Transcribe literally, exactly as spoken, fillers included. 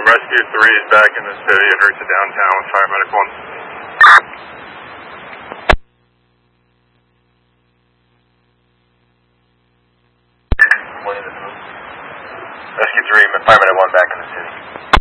Rescue three is back in the city and route to downtown with Paramedic one. Rescue three, Paramedic one back in the city.